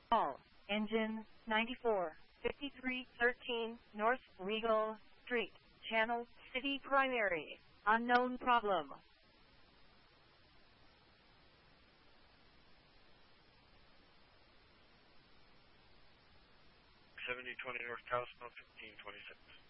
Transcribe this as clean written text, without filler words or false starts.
All engine 945313 North Regal Street, Channel City Primary. Unknown problem. 7020 North Cosmo 1526.